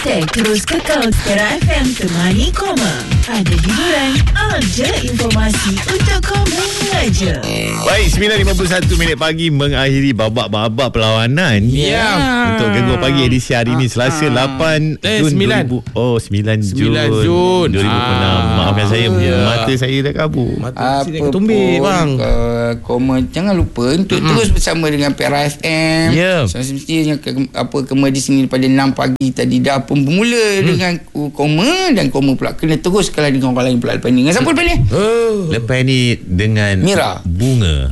Stay terus kekal Stera FM Temani Koma. Ada hiburan, ada informasi untuk kau mengaja. Baik, 9.51 pagi mengakhiri babak-babak perlawanan. Untuk Gegar Pagi edisi hari ini Selasa 8 Jun 9 Jun 2006. Maafkan saya, mata saya dah kabur. Apa tumbik bang. Koma, jangan lupa untuk terus bersama dengan Pera FM. Semestinya Koma di sini daripada 6 pagi tadi dah pun bermula dengan Koma, dan Koma pula kena terus kalau dengan orang lain pula lepas ni. Dengan siapa lepas ni? Lepas ni dengan Mira. Bunga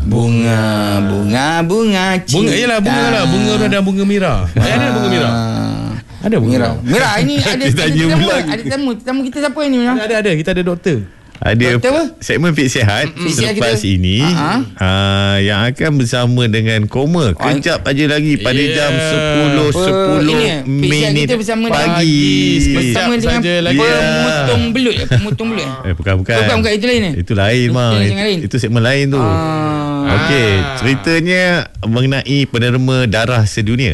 Yelah, bunga lah. Bunga ada bunga Mira. Ada bunga Mira. Ada bunga Mira ini ada tetamu kita siapa ni? Ada. Kita ada doktor. Ada segmen Fit Sihat selepas ini yang akan bersama dengan Koma kejap aja lagi pada jam 10 minit pagi. Bersama dengan pemotong belut. Bukan itu lain ni. Itu lain itu segmen lain tu. Okey, ceritanya mengenai penderma darah sedunia.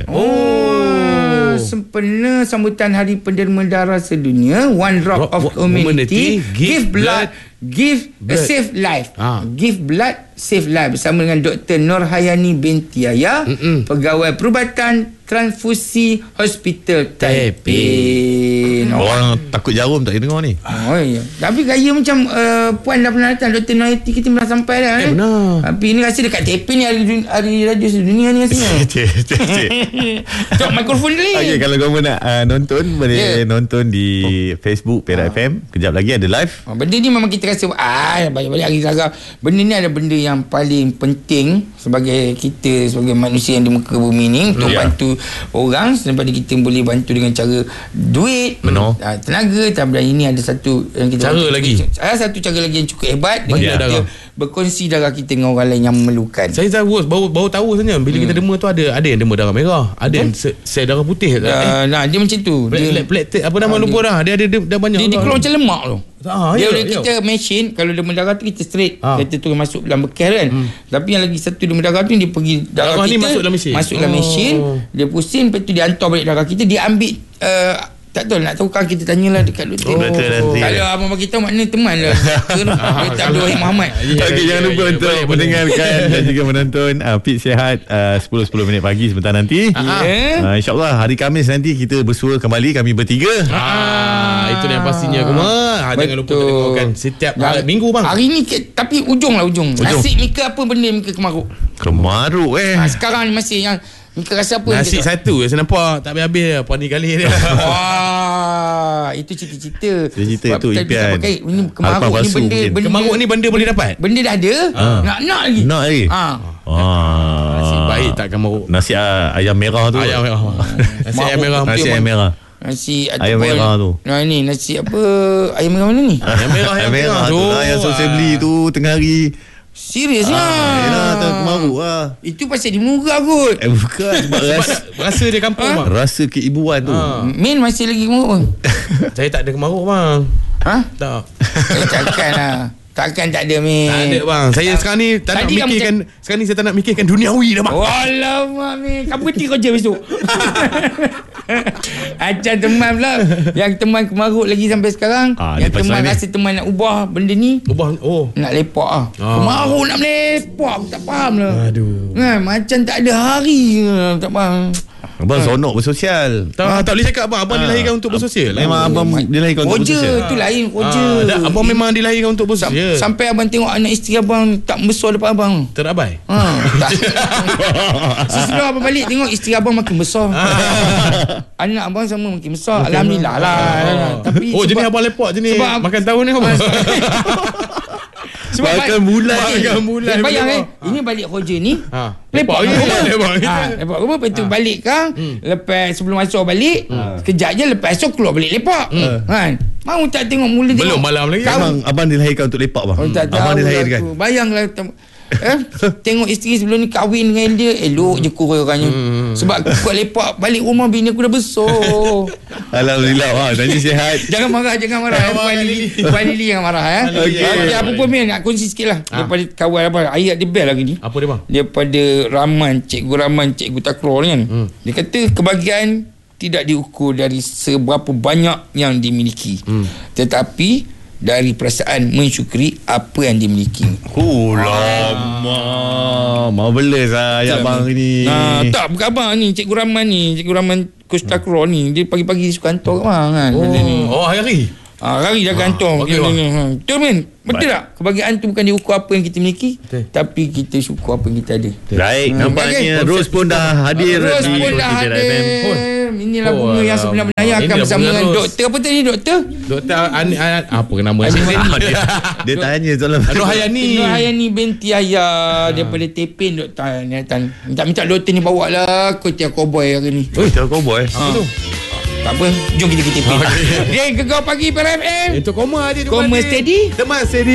Sempena sambutan Hari Penderma Darah Sedunia, One Drop of Humanity, Give Blood, Give a Save Life. Give Blood, Save Life bersama dengan Dr. Nurhayani binti Yahya, Pegawai Perubatan Transfusi Hospital Taiping. Orang takut jarum tak dengar ni. Ya. Tapi gaya macam Puan dah pernah datang, Dr. Nurhayati kita pernah sampai dah. Benar. Tapi ni rasa dekat Taiping ni hari radio sedunia ni rasanya. Cok mikrofon ni. Okey, kalau kamu nak nonton boleh nonton di Facebook Pera FM. Kejap lagi ada live. Benda ni memang kita rasa balik-balik hari Sarah. Benda ni ada benda yang paling penting sebagai kita, sebagai manusia yang di muka bumi ni, untuk bantu orang. Daripada kita boleh bantu dengan cara duit, tenaga, dan ini ada satu yang kita satu cara lagi yang cukup hebat, dengan kita berkongsi darah kita dengan orang lain yang memerlukan. Saya baru tahu sebenarnya bila kita derma tu ada yang derma darah merah, ada yang sel darah putih. Dia macam tu. Platelet apa nama lupa dah. Dia ada banyak. Dia keluar macam lemak tu. Kita machine, kalau derma darah tu kita straight, kita turun masuk dalam bekas kan. Tapi yang lagi satu derma darah tu, dia pergi darah kita masuk dalam mesin, dia pusing, lepas tu dia hantar balik darah kita, dia ambil tak tahu, nak tahu kan kita tanyalah dekat doktor. Kalau abang bagi tahu, maknanya teman lah. Doktor Abdul Wahid Muhammad. Okey, jangan lupa untuk mendengarkan dan juga menonton Fit Sihat 10 minit pagi sebentar nanti. InsyaAllah hari Khamis nanti kita bersua kembali, kami bertiga. Itu yang pastinya Koma. Jangan lupa dengarkan setiap minggu bang. Hari ni tapi ujung. Nasi Mika apa benda Mika kemaruk? Sekarang ni masih yang Mika rasa apa? Nasi satu saya nampak tak habis-habis apa ni kali dia. Wah, itu cerita tu impian. Ini kemaruk ni benda kemaruk ni benda boleh dapat. Benda dah ada, nak lagi. Nasi baik tak kemaruk. Nasi ayam merah tu. Nasi ayam merah. Nasi ayam merah tu. Ni nasi apa? Ayam merah mana ni? Ayam merah tu lah yang saya beli tu tengah hari. Serius lah. Yelah, tak kemaruk lah. Itu pasal dia murah kot. Bukan, sebab rasa dia kampung bang. Rasa keibuan tu. Min masih lagi kemaruk bang. Saya tak ada kemaruk bang. Tak. Takkan lah. Takkan tak ada Min. Tak ada bang. Saya sekarang ni tak nak mikirkan. Sekarang ni saya tak nak mikirkan duniawi dah bang. Alamak Min, kamu berhenti kerja besok. Ajar teman pula. Yang teman kemaruk lagi sampai sekarang. Yang teman rasa teman nak ubah benda ni. Nak lepak lah. Kemaruk nak melepak, aku tak faham lah. Macam tak ada hari. Tak faham. Abang sonok bersosial. Tak boleh cakap abang dilahirkan untuk bersosial. Memang abang dilahirkan untuk bersosial. Itu lain koja. Abang memang dilahirkan untuk bersosial. Sampai abang tengok anak isteri abang tak besar depan abang. Terabai. Sesudah abang balik tengok isteri abang makin besar. Anak abang sama makin besar. Alhamdulillah lah. Tapi jenis abang lepak jenis makan tahun ni abang. Sebab makan bulan. Bayang ini balik kerja ni lepak rumah. Lepas tu balik kan, lepas sebelum asar balik, sekejap je lepas asar keluar balik lepak kan. Mau tak tengok mula tengok belum malam lagi. Abang dilahirkan untuk lepak bang. Abang dilahirkan. Bayanglah tengok isteri sebelum ni kahwin dengan dia, elok je kurang orangnya. Sebab kuat lepak balik rumah, bini aku dah besar. Alhamdulillah. Tanya sihat. Jangan marah Puan Lili jangan marah Okey, apa pun Min, nak kongsi sikit lah daripada kawan apa ayat dia best lagi ni. Apa dia bang? Daripada Cikgu Rahman Cikgu Takror ni kan. Dia kata kebahagiaan tidak diukur dari seberapa banyak yang dimiliki, tetapi dari perasaan mensyukuri apa yang dimiliki. Lama marvelous lah ayat bang ni. Tak, bukan abang ni, Cikgu Rahman Kustakro ni, dia pagi-pagi suka hantar abang kan. Hari-hari Hari dah gantung. Betul men? Betul tak? Kebahagiaan tu bukan diukur apa yang kita miliki, tapi kita syukur apa yang kita ada. Baik, nampaknya Ros pun dah hadir. Inilah bunga yang sebenar-benarnya akan bersama dengan doktor. Apa tadi doktor? Doktor apa nama dia tanya soalan Nur Hayani binti Ayah daripada Tepin. Doktor minta doktor ni bawa lah Kutia Cowboy hari ni. Kutia Cowboy? Apa tu? Tak apa, jom kita Tepin. Dia Gegar Pagi PRFM. Itu koma aja. Koma steady. Teman steady.